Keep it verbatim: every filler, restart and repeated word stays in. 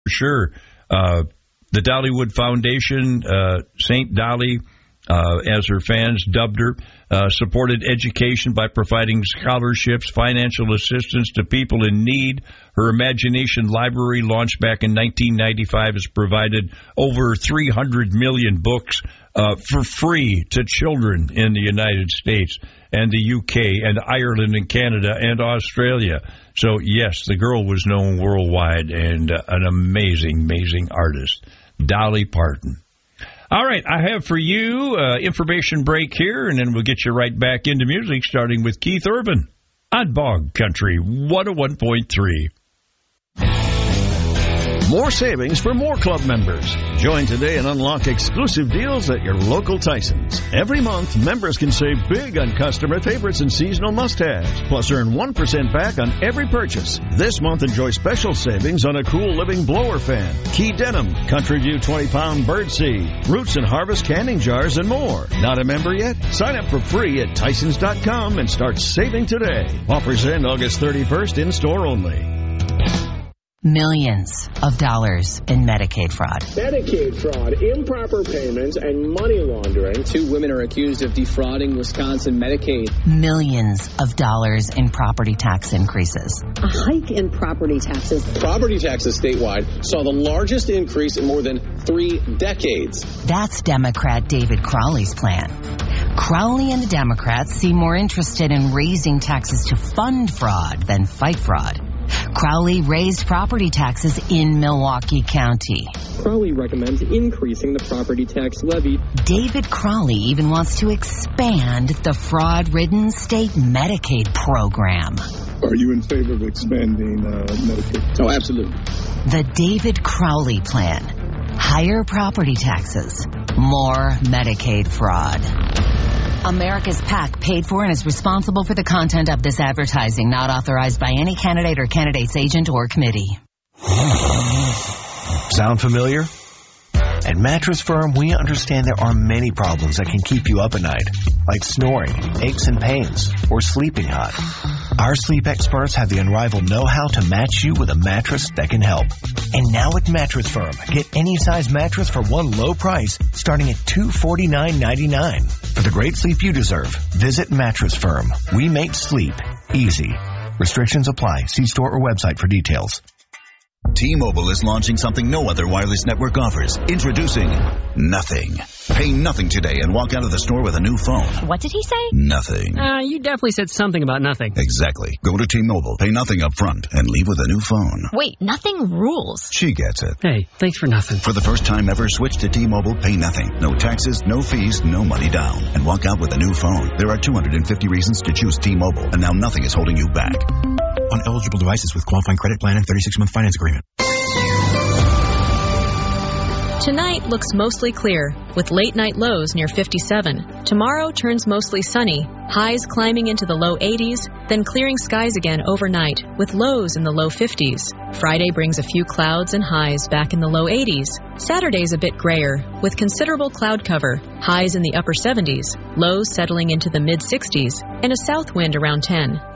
Sure. Uh, the Dollywood Foundation, uh, Saint Dolly, uh, as her fans dubbed her, uh, supported education by providing scholarships, financial assistance to people in need. Her Imagination Library, launched back in nineteen ninety-five, has provided over three hundred million books uh, for free to children in the United States and the U K and Ireland and Canada and Australia. So, yes, the girl was known worldwide and uh, an amazing, amazing artist, Dolly Parton. All right, I have for you uh, information break here, and then we'll get you right back into music, starting with Keith Urban on Bog Country one oh one point three. More savings for more club members. Join today and unlock exclusive deals at your local Tyson's. Every month, members can save big on customer favorites and seasonal must-haves, plus earn one percent back on every purchase. This month, enjoy special savings on a Cool Living blower fan, Key Denim, Country View twenty-pound birdseed, Roots and Harvest canning jars, and more. Not a member yet? Sign up for free at Tysons dot com and start saving today. Offers end August thirty-first, in-store only. Millions of dollars in Medicaid fraud. Medicaid fraud, improper payments, and money laundering. Two women are accused of defrauding Wisconsin Medicaid. Millions of dollars in property tax increases. A hike in property taxes. Property taxes statewide saw the largest increase in more than three decades. That's Democrat David Crowley's plan. Crowley and the Democrats seem more interested in raising taxes to fund fraud than fight fraud. Crowley raised property taxes in Milwaukee County. Crowley recommends increasing the property tax levy. David Crowley even wants to expand the fraud-ridden state Medicaid program. Are you in favor of expanding uh, Medicaid? Oh, absolutely. The David Crowley plan. Higher property taxes. More Medicaid fraud. America's PAC paid for and is responsible for the content of this advertising, not authorized by any candidate or candidate's agent or committee. Sound familiar? At Mattress Firm, we understand there are many problems that can keep you up at night, like snoring, aches and pains, or sleeping hot. Our sleep experts have the unrivaled know-how to match you with a mattress that can help. And now at Mattress Firm, get any size mattress for one low price, starting at two hundred forty-nine ninety-nine. For the great sleep you deserve, visit Mattress Firm. We make sleep easy. Restrictions apply. See store or website for details. T-Mobile is launching something no other wireless network offers. Introducing Nothing. Pay nothing today and walk out of the store with a new phone. What did he say? Nothing. Uh, you definitely said something about nothing. Exactly. Go to T-Mobile, pay nothing up front, and leave with a new phone. Wait, nothing rules. She gets it. Hey, thanks for nothing. For the first time ever, switch to T-Mobile, pay nothing. No taxes, no fees, no money down. And walk out with a new phone. There are two hundred fifty reasons to choose T-Mobile, and now nothing is holding you back. On eligible devices with qualifying credit plan and thirty-six month finance agreement. Tonight looks mostly clear, with late-night lows near fifty-seven. Tomorrow turns mostly sunny, highs climbing into the low eighties, then clearing skies again overnight, with lows in the low fifties. Friday brings a few clouds and highs back in the low eighties. Saturday's a bit grayer, with considerable cloud cover, highs in the upper seventies, lows settling into the mid-sixties, and a south wind around ten.